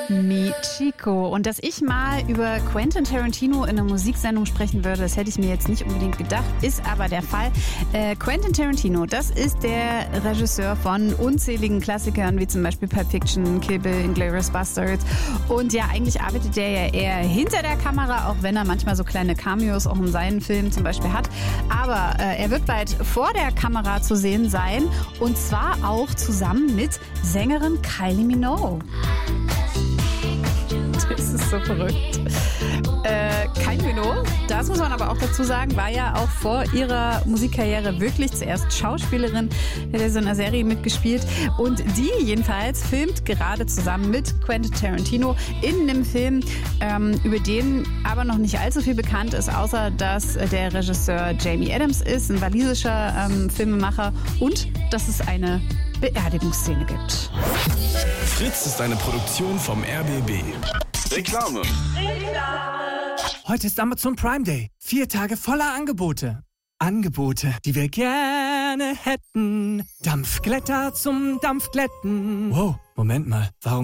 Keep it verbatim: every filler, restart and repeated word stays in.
Mi Chico. Und dass ich mal über Quentin Tarantino in einer Musiksendung sprechen würde, das hätte ich mir jetzt nicht unbedingt gedacht, ist aber der Fall. Äh, Quentin Tarantino, das ist der Regisseur von unzähligen Klassikern, wie zum Beispiel Pulp Fiction, Kill Bill, Inglourious Basterds. Und ja, eigentlich arbeitet der ja eher hinter der Kamera, auch wenn er manchmal so kleine Cameos auch in seinen Filmen zum Beispiel hat. Aber äh, er wird bald vor der Kamera zu sehen sein, und zwar auch zusammen mit Sängerin Kylie Minogue. Das ist so verrückt. Äh, Kylie Minogue, das muss man aber auch dazu sagen, war ja auch vor ihrer Musikkarriere wirklich zuerst Schauspielerin, hat ja so in einer Serie mitgespielt, und die jedenfalls filmt gerade zusammen mit Quentin Tarantino in einem Film, ähm, über den aber noch nicht allzu viel bekannt ist, außer dass der Regisseur Jamie Adams ist, ein walisischer ähm, Filmemacher, und dass es eine Beerdigungsszene gibt. Fritz ist eine Produktion vom R B B. Reklame. Heute ist Amazon Prime Day. Vier Tage voller Angebote. Angebote, die wir gerne hätten. Dampfglätter zum Dampfglätten. Wow, Moment mal. Warum